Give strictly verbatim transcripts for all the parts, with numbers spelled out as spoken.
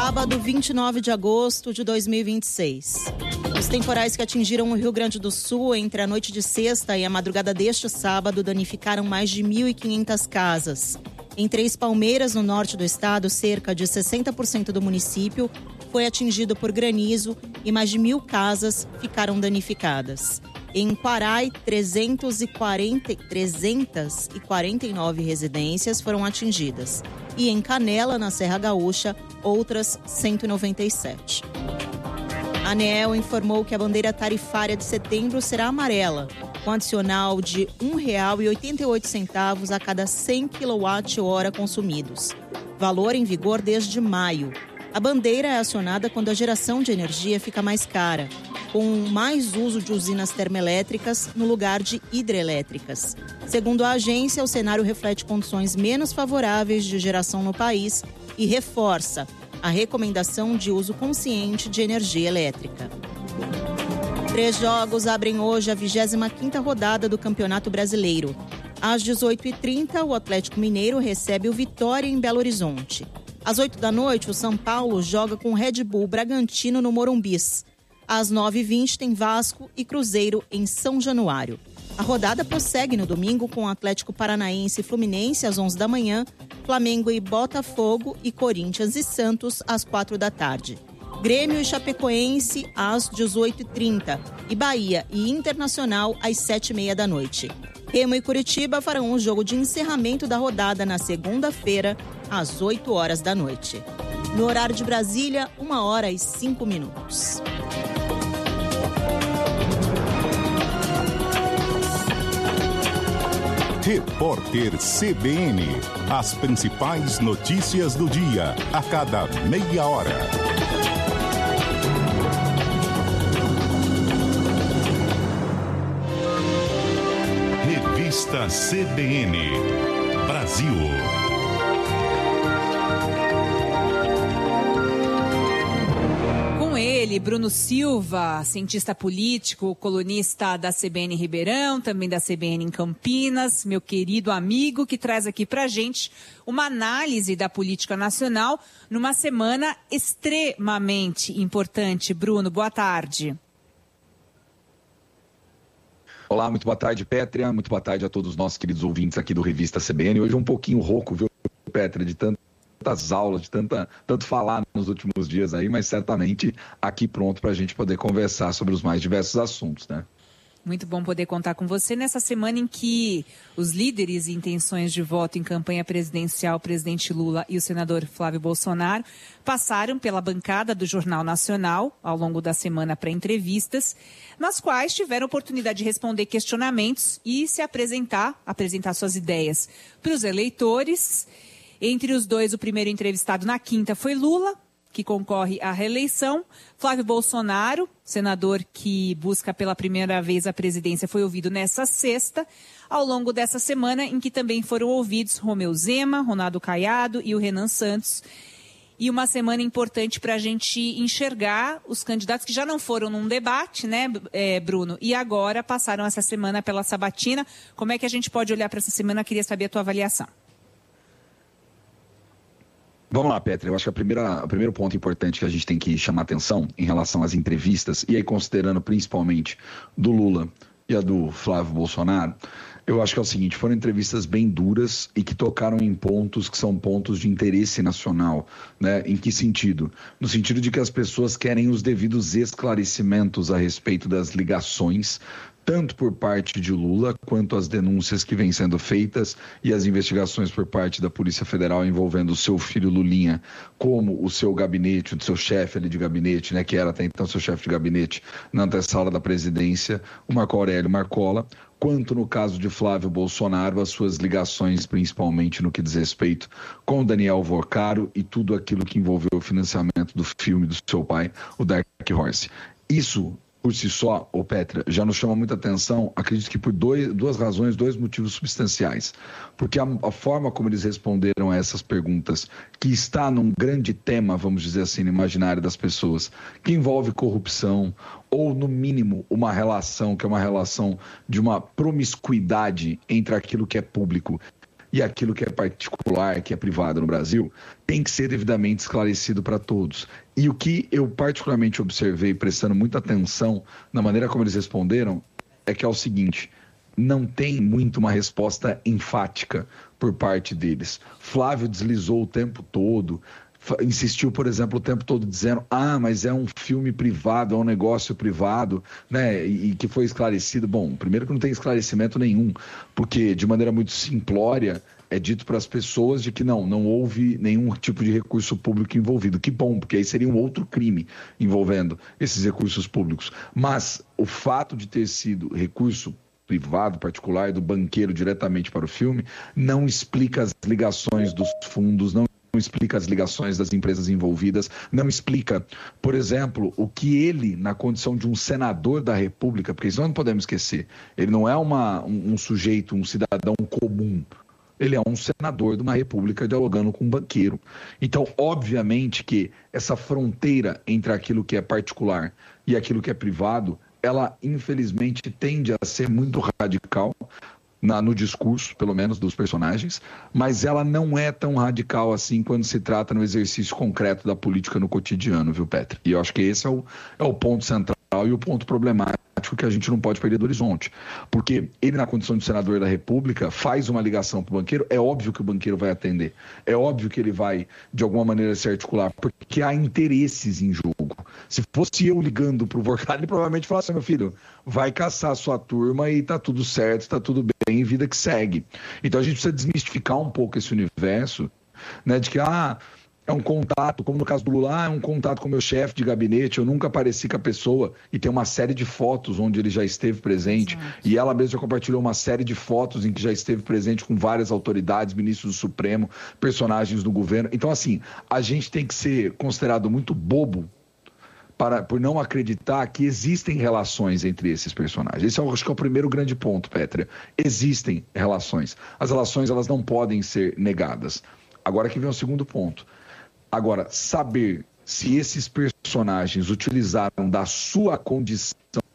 Sábado, vinte e nove de agosto de dois mil e vinte e seis. Os temporais que atingiram o Rio Grande do Sul entre a noite de sexta e a madrugada deste sábado danificaram mais de mil e quinhentas casas. Em Três Palmeiras, no norte do estado, cerca de sessenta por cento do município foi atingido por granizo e mais de mil casas ficaram danificadas. Em Quarai, trezentas e quarenta, trezentas e quarenta e nove residências foram atingidas. E em Canela, na Serra Gaúcha, outras cento e noventa e sete. A ANEEL informou que a bandeira tarifária de setembro será amarela, com adicional de um real e oitenta e oito centavos a cada cem quilowatt-hora consumidos. Valor em vigor desde maio. A bandeira é acionada quando a geração de energia fica mais cara, com mais uso de usinas termoelétricas no lugar de hidrelétricas. Segundo a agência, o cenário reflete condições menos favoráveis de geração no país e reforça a recomendação de uso consciente de energia elétrica. Três jogos abrem hoje a vigésima quinta rodada do Campeonato Brasileiro. Às dezoito e trinta, o Atlético Mineiro recebe o Vitória em Belo Horizonte. Às oito da noite, o São Paulo joga com o Red Bull Bragantino no Morumbis. Às nove e vinte, tem Vasco e Cruzeiro em São Januário. A rodada prossegue no domingo com o Atlético Paranaense e Fluminense às onze da manhã, Flamengo e Botafogo e Corinthians e Santos às quatro da tarde. Grêmio e Chapecoense às dezoito e trinta e Bahia e Internacional às sete e meia da noite. Remo e Curitiba farão um jogo de encerramento da rodada na segunda-feira, às oito horas da noite. No horário de Brasília, uma hora e cinco minutos. Repórter C B N. As principais notícias do dia, a cada meia hora. Revista C B N Brasil. Com ele, Bruno Silva, cientista político, colunista da C B N Ribeirão, também da C B N em Campinas, meu querido amigo, que traz aqui pra gente uma análise da política nacional numa semana extremamente importante. Bruno, boa tarde. Olá, muito boa tarde, Pétria. Muito boa tarde a todos os nossos queridos ouvintes aqui do Revista C B N. Hoje um pouquinho rouco, viu, Pétria, de tantas aulas, de tanta, tanto falar nos últimos dias aí, mas certamente aqui pronto para a gente poder conversar sobre os mais diversos assuntos, né? Muito bom poder contar com você nessa semana em que os líderes e intenções de voto em campanha presidencial, o presidente Lula e o senador Flávio Bolsonaro, passaram pela bancada do Jornal Nacional ao longo da semana para entrevistas, nas quais tiveram oportunidade de responder questionamentos e se apresentar, apresentar suas ideias para os eleitores. Entre os dois, o primeiro entrevistado na quinta foi Lula, que concorre à reeleição. Flávio Bolsonaro, senador que busca pela primeira vez a presidência, foi ouvido nessa sexta, ao longo dessa semana em que também foram ouvidos Romeu Zema, Ronaldo Caiado e o Renan Santos. E uma semana importante para a gente enxergar os candidatos que já não foram num debate, né, é, Bruno? E agora passaram essa semana pela sabatina. Como é que a gente pode olhar para essa semana? Eu queria saber a tua avaliação. Vamos lá, Petra. Eu acho que a primeira, o primeiro ponto importante que a gente tem que chamar atenção em relação às entrevistas, e aí considerando principalmente do Lula e a do Flávio Bolsonaro, eu acho que é o seguinte: foram entrevistas bem duras e que tocaram em pontos que são pontos de interesse nacional, né? Em que sentido? No sentido de que as pessoas querem os devidos esclarecimentos a respeito das ligações, tanto por parte de Lula, quanto as denúncias que vêm sendo feitas e as investigações por parte da Polícia Federal envolvendo o seu filho Lulinha, como o seu gabinete, o seu chefe ali de gabinete, né, que era até então seu chefe de gabinete na antessala da presidência, o Marco Aurélio Marcola, quanto no caso de Flávio Bolsonaro, as suas ligações, principalmente no que diz respeito com Daniel Vorcaro e tudo aquilo que envolveu o financiamento do filme do seu pai, o Dark Horse. Isso, por si só, ô Petra, já nos chama muita atenção, acredito que por dois, duas razões, dois motivos substanciais. Porque a, a forma como eles responderam a essas perguntas, que está num grande tema, vamos dizer assim, no imaginário das pessoas, que envolve corrupção, ou, no mínimo, uma relação, que é uma relação de uma promiscuidade entre aquilo que é público e aquilo que é particular, que é privado no Brasil, tem que ser devidamente esclarecido para todos. E o que eu particularmente observei, prestando muita atenção na maneira como eles responderam, é que é o seguinte: não tem muito uma resposta enfática por parte deles. Flávio deslizou o tempo todo, insistiu, por exemplo, o tempo todo dizendo: ah, mas é um filme privado, é um negócio privado, né? E, e que foi esclarecido. Bom, primeiro que não tem esclarecimento nenhum, porque de maneira muito simplória é dito para as pessoas de que não, não houve nenhum tipo de recurso público envolvido. Que bom, porque aí seria um outro crime envolvendo esses recursos públicos. Mas o fato de ter sido recurso privado, particular, do banqueiro diretamente para o filme, não explica as ligações dos fundos, não não explica as ligações das empresas envolvidas, não explica, por exemplo, o que ele, na condição de um senador da República, porque isso não podemos esquecer, ele não é uma, um, um sujeito, um cidadão comum, ele é um senador de uma república dialogando com um banqueiro. Então, obviamente que essa fronteira entre aquilo que é particular e aquilo que é privado, ela infelizmente tende a ser muito radical, Na, no discurso, pelo menos, dos personagens, mas ela não é tão radical assim quando se trata no exercício concreto da política no cotidiano, viu, Petra? E eu acho que esse é o, é o ponto central e o ponto problemático que a gente não pode perder do horizonte. Porque ele, na condição de senador da República, faz uma ligação para o banqueiro, é óbvio que o banqueiro vai atender, é óbvio que ele vai, de alguma maneira, se articular, porque há interesses em jogo. Se fosse eu ligando para o Vorkado, ele provavelmente falasse assim: meu filho, vai caçar a sua turma e tá tudo certo, tá tudo bem, vida que segue. Então a gente precisa desmistificar um pouco esse universo, né, de que, ah, é um contato, como no caso do Lula, ah, é um contato com o meu chefe de gabinete, eu nunca apareci com a pessoa, e tem uma série de fotos onde ele já esteve presente, Exato. E ela mesma já compartilhou uma série de fotos em que já esteve presente com várias autoridades, ministros do Supremo, personagens do governo. Então, assim, a gente tem que ser considerado muito bobo Para, por não acreditar que existem relações entre esses personagens. Esse eu acho que é o primeiro grande ponto, Pétrea. Existem relações. As relações, elas não podem ser negadas. Agora que vem o segundo ponto. Agora, saber se esses personagens utilizaram da sua condição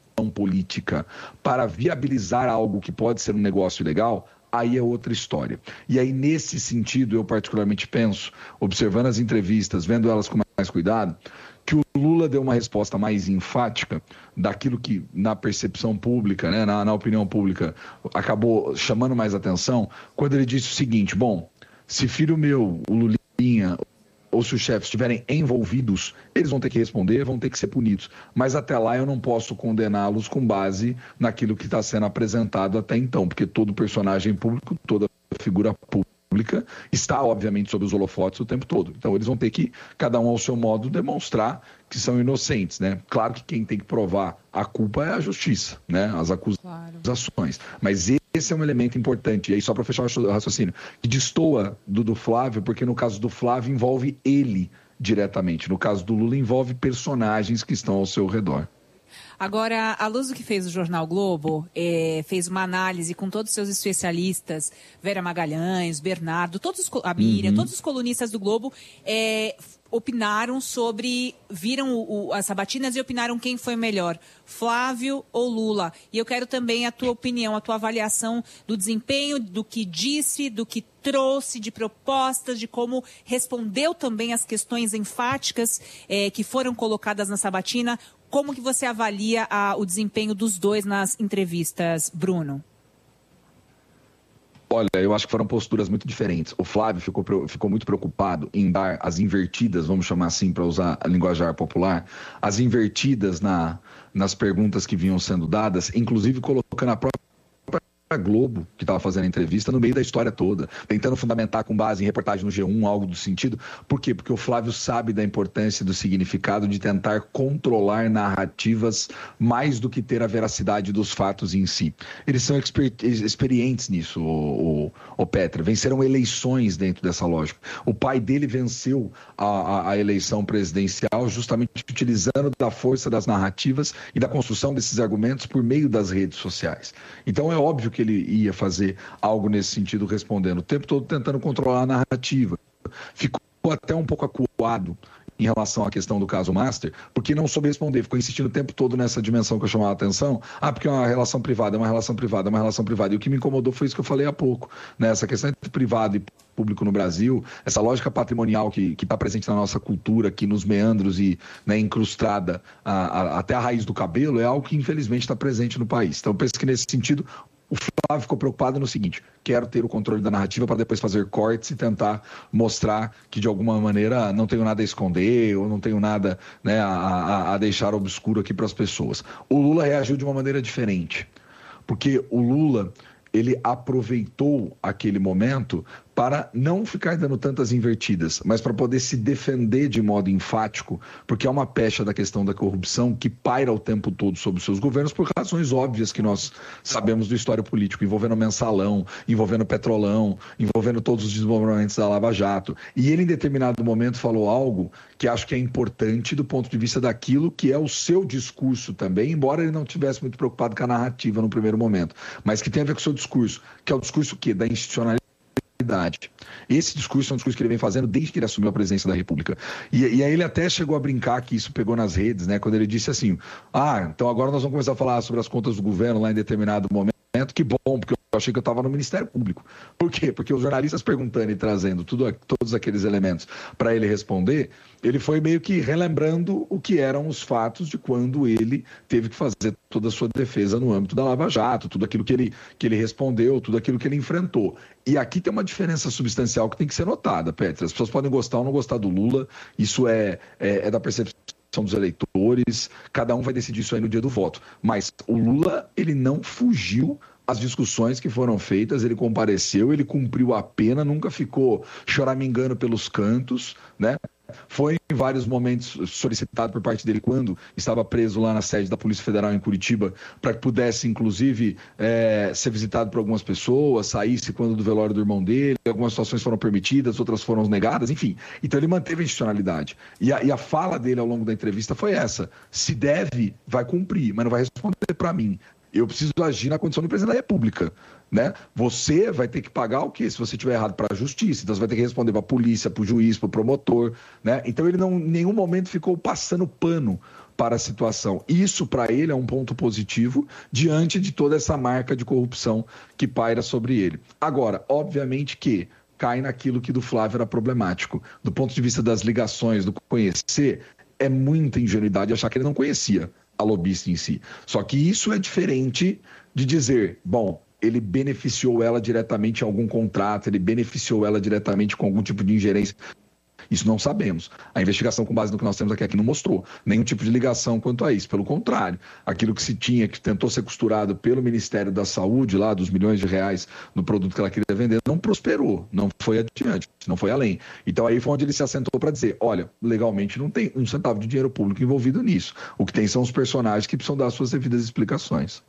política para viabilizar algo que pode ser um negócio ilegal, aí é outra história. E aí, nesse sentido, eu particularmente penso, observando as entrevistas, vendo elas com mais cuidado, que o Lula deu uma resposta mais enfática daquilo que, na percepção pública, né, na, na opinião pública, acabou chamando mais atenção, quando ele disse o seguinte: bom, se filho meu, o Lulinha, ou se os chefes estiverem envolvidos, eles vão ter que responder, vão ter que ser punidos. Mas até lá eu não posso condená-los com base naquilo que está sendo apresentado até então, porque todo personagem público, toda figura pública está, obviamente, sob os holofotes o tempo todo. Então eles vão ter que, cada um ao seu modo, demonstrar que são inocentes, né? Claro que quem tem que provar a culpa é a justiça, né? As acusações. Claro. Mas esse é um elemento importante. E aí, só para fechar o raciocínio, que destoa do, do Flávio, porque no caso do Flávio envolve ele diretamente. No caso do Lula envolve personagens que estão ao seu redor. Agora, à luz do que fez o Jornal Globo, é, fez uma análise com todos os seus especialistas, Vera Magalhães, Bernardo, todos, a Miriam, uhum. todos os colunistas do Globo, é, opinaram sobre, viram o, o, as sabatinas e opinaram quem foi melhor, Flávio ou Lula. E eu quero também a tua opinião, a tua avaliação do desempenho, do que disse, do que trouxe de propostas, de como respondeu também as questões enfáticas é, que foram colocadas na sabatina. Como que você avalia a, o desempenho dos dois nas entrevistas, Bruno? Olha, eu acho que foram posturas muito diferentes. O Flávio ficou, ficou muito preocupado em dar as invertidas, vamos chamar assim, para usar a linguajar popular, as invertidas na, nas perguntas que vinham sendo dadas, inclusive colocando a própria a Globo, que estava fazendo a entrevista, no meio da história toda, tentando fundamentar com base em reportagem no G um, algo do sentido. Por quê? Porque o Flávio sabe da importância e do significado de tentar controlar narrativas mais do que ter a veracidade dos fatos em si. Eles são exper- experientes nisso, o, o, o Petra. Venceram eleições dentro dessa lógica. O pai dele venceu a, a, a eleição presidencial justamente utilizando da força das narrativas e da construção desses argumentos por meio das redes sociais. Então é óbvio que que ele ia fazer algo nesse sentido, respondendo o tempo todo, tentando controlar a narrativa. Ficou até um pouco acuado em relação à questão do caso Master, porque não soube responder, ficou insistindo o tempo todo nessa dimensão que eu chamava a atenção. Ah, porque é uma relação privada, é uma relação privada, é uma relação privada. E o que me incomodou foi isso que eu falei há pouco, né? Essa questão entre privado e público no Brasil, essa lógica patrimonial que está presente na nossa cultura, aqui nos meandros e, né, incrustada a, a, até a raiz do cabelo, é algo que infelizmente está presente no país. Então eu penso que nesse sentido o Flávio ficou preocupado no seguinte: quero ter o controle da narrativa para depois fazer cortes e tentar mostrar que de alguma maneira não tenho nada a esconder ou não tenho nada, né, a, a, a deixar obscuro aqui para as pessoas. O Lula reagiu de uma maneira diferente, porque o Lula ele aproveitou aquele momento para não ficar dando tantas invertidas, mas para poder se defender de modo enfático, porque é uma pecha da questão da corrupção que paira o tempo todo sobre os seus governos por razões óbvias que nós sabemos do histórico político, envolvendo mensalão, envolvendo petrolão, envolvendo todos os desmoronamentos da Lava Jato. E ele, em determinado momento, falou algo que acho que é importante do ponto de vista daquilo que é o seu discurso também, embora ele não estivesse muito preocupado com a narrativa no primeiro momento, mas que tem a ver com o seu discurso, que é o discurso o quê? Da institucionalidade. Esse discurso é um discurso que ele vem fazendo desde que ele assumiu a presidência da República. E, e aí ele até chegou a brincar que isso pegou nas redes, né? Quando ele disse assim: ah, então agora nós vamos começar a falar sobre as contas do governo lá em determinado momento. Que bom, porque eu achei que eu estava no Ministério Público. Por quê? Porque os jornalistas perguntando e trazendo tudo, todos aqueles elementos para ele responder, ele foi meio que relembrando o que eram os fatos de quando ele teve que fazer toda a sua defesa no âmbito da Lava Jato, tudo aquilo que ele, que ele respondeu, tudo aquilo que ele enfrentou. E aqui tem uma diferença substancial que tem que ser notada, Petra. As pessoas podem gostar ou não gostar do Lula, isso é, é, é da percepção dos eleitores, cada um vai decidir isso aí no dia do voto. Mas o Lula, ele não fugiu às discussões que foram feitas, ele compareceu, ele cumpriu a pena, nunca ficou choramingando pelos cantos, né? Foi em vários momentos solicitado por parte dele quando estava preso lá na sede da Polícia Federal em Curitiba, para que pudesse, inclusive, é, ser visitado por algumas pessoas, saísse quando do velório do irmão dele, algumas situações foram permitidas, outras foram negadas, enfim. Então ele manteve a institucionalidade. E a, e a fala dele ao longo da entrevista foi essa: se deve, vai cumprir, mas não vai responder para mim. Eu preciso agir na condição de presidente da República, né? Você vai ter que pagar o quê se você estiver errado para a justiça? Então você vai ter que responder para a polícia, para o juiz, para o promotor, né? Então ele não, em nenhum momento ficou passando pano para a situação. Isso para ele é um ponto positivo diante de toda essa marca de corrupção que paira sobre ele. Agora, obviamente que cai naquilo que do Flávio era problemático. Do ponto de vista das ligações, do conhecer, é muita ingenuidade achar que ele não conhecia a lobista em si. Só que isso é diferente de dizer, bom, ele beneficiou ela diretamente em algum contrato, ele beneficiou ela diretamente com algum tipo de ingerência. Isso não sabemos. A investigação, com base no que nós temos aqui, aqui não mostrou nenhum tipo de ligação quanto a isso. Pelo contrário, aquilo que se tinha, que tentou ser costurado pelo Ministério da Saúde, lá dos milhões de reais no produto que ela queria vender, não prosperou, não foi adiante, não foi além. Então aí foi onde ele se assentou para dizer, olha, legalmente não tem um centavo de dinheiro público envolvido nisso. O que tem são os personagens que precisam dar suas devidas explicações.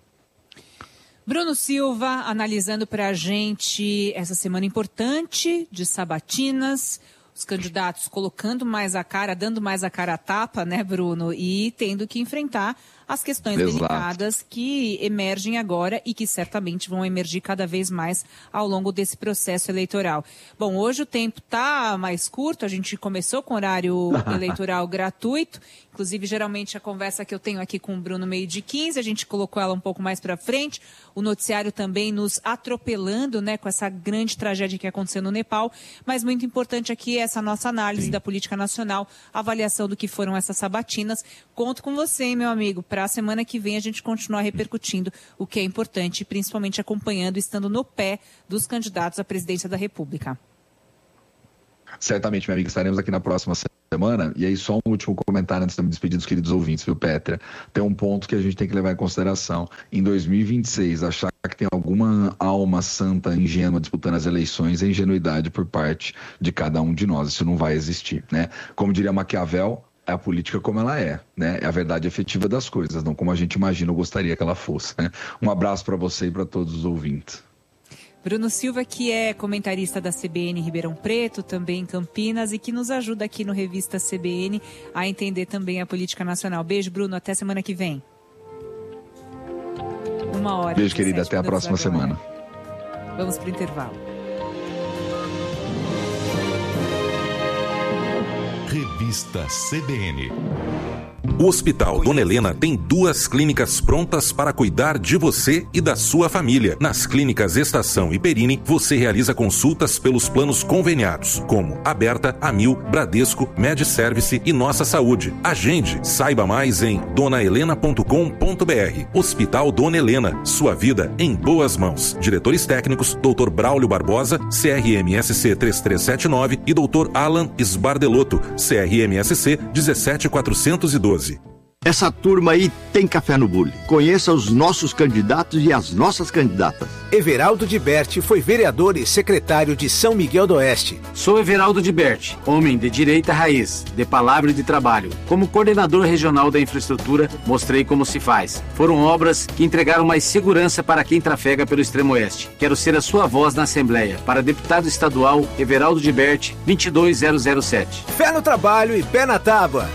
Bruno Silva, analisando para a gente essa semana importante de sabatinas, os candidatos colocando mais a cara, dando mais a cara à tapa, né, Bruno? E tendo que enfrentar as questões Exato. delicadas que emergem agora e que certamente vão emergir cada vez mais ao longo desse processo eleitoral. Bom, hoje o tempo está mais curto, a gente começou com horário eleitoral gratuito, inclusive geralmente a conversa que eu tenho aqui com o Bruno meio de quinze, a gente colocou ela um pouco mais para frente, o noticiário também nos atropelando, né, com essa grande tragédia que aconteceu no Nepal, mas muito importante aqui é essa nossa análise Sim. da política nacional, avaliação do que foram essas sabatinas. Conto com você, hein, meu amigo, para a semana que vem a gente continuar repercutindo o que é importante, principalmente acompanhando, estando no pé dos candidatos à presidência da República. Certamente, minha amiga, estaremos aqui na próxima semana. E aí, só um último comentário antes de me despedir dos queridos ouvintes, viu, Petra? Tem um ponto que a gente tem que levar em consideração. Em dois mil e vinte e seis, achar que tem alguma alma santa ingênua disputando as eleições é ingenuidade por parte de cada um de nós. Isso não vai existir, né? Como diria Maquiavel, é a política como ela é, né? É a verdade efetiva das coisas, não como a gente imagina ou gostaria que ela fosse, né? Um abraço para você e para todos os ouvintes. Bruno Silva, que é comentarista da C B N Ribeirão Preto, também em Campinas, e que nos ajuda aqui no Revista C B N a entender também a política nacional. Beijo, Bruno, até semana que vem. Uma hora. Beijo, querida, até a próxima semana. Vamos para o intervalo. Revista C B N. O Hospital Dona Helena tem duas clínicas prontas para cuidar de você e da sua família. Nas clínicas Estação e Perini, você realiza consultas pelos planos conveniados, como Aberta, Amil, Bradesco, MedService e Nossa Saúde. Agende, saiba mais em dona helena ponto com ponto b r. Hospital Dona Helena, sua vida em boas mãos. Diretores técnicos, doutor Braulio Barbosa, C R M S C três três sete nove e doutor Alan Sbardelotto, C R M S C um sete quatrocentos e doze. Essa turma aí tem café no bule. Conheça os nossos candidatos e as nossas candidatas. Everaldo de Berti foi vereador e secretário de São Miguel do Oeste. Sou Everaldo de Berti, homem de direita raiz, de palavra e de trabalho. Como coordenador regional da infraestrutura, mostrei como se faz. Foram obras que entregaram mais segurança para quem trafega pelo extremo oeste. Quero ser a sua voz na Assembleia. Para deputado estadual, Everaldo de Berti, vinte e dois mil e sete. Fé no trabalho e pé na tábua.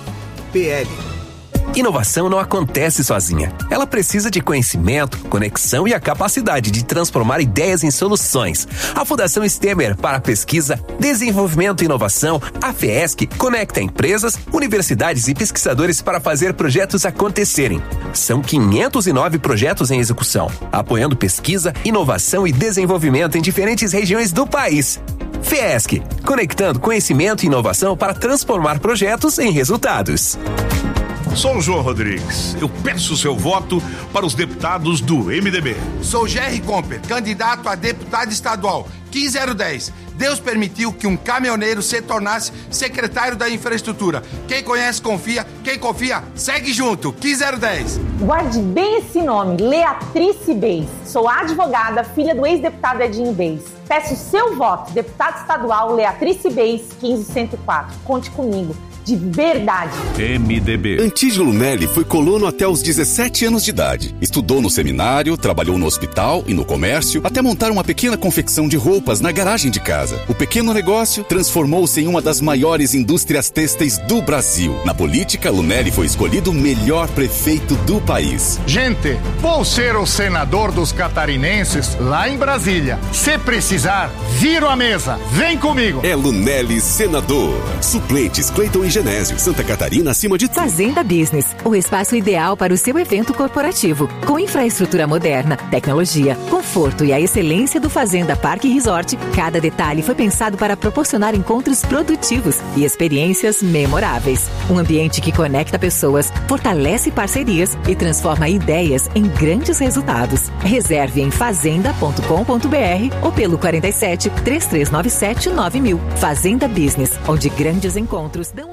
P L. Inovação não acontece sozinha. Ela precisa de conhecimento, conexão e a capacidade de transformar ideias em soluções. A Fundação Stemer para Pesquisa, Desenvolvimento e Inovação, a FESC, conecta empresas, universidades e pesquisadores para fazer projetos acontecerem. São quinhentos e nove projetos em execução, apoiando pesquisa, inovação e desenvolvimento em diferentes regiões do país. FESC, conectando conhecimento e inovação para transformar projetos em resultados. Sou o João Rodrigues. Eu peço o seu voto para os deputados do M D B. Sou Jerry Comper, candidato a deputado estadual, quinze zero dez. Deus permitiu que um caminhoneiro se tornasse secretário da infraestrutura. Quem conhece, confia. Quem confia, segue junto. quinze zero dez. Guarde bem esse nome, Leatrice Beis. Sou advogada, filha do ex-deputado Edinho Beis. Peço seu voto, deputado estadual Leatrice Beis, quinze cento e quatro. Conte comigo. De verdade. M D B. Antídio Lunelli foi colono até os dezessete anos de idade. Estudou no seminário, trabalhou no hospital e no comércio, até montar uma pequena confecção de roupas na garagem de casa. O pequeno negócio transformou-se em uma das maiores indústrias têxteis do Brasil. Na política, Lunelli foi escolhido o melhor prefeito do país. Gente, vou ser o senador dos catarinenses lá em Brasília. Se precisar, viro a mesa. Vem comigo. É Lunelli senador. Suplentes Cleiton e Genésio, Santa Catarina acima de tudo. Fazenda Business, o espaço ideal para o seu evento corporativo. Com infraestrutura moderna, tecnologia, conforto e a excelência do Fazenda Parque Resort, cada detalhe foi pensado para proporcionar encontros produtivos e experiências memoráveis. Um ambiente que conecta pessoas, fortalece parcerias e transforma ideias em grandes resultados. Reserve em fazenda ponto com ponto b r ou pelo quarenta e sete, três três nove sete, nove mil. Fazenda Business, onde grandes encontros dão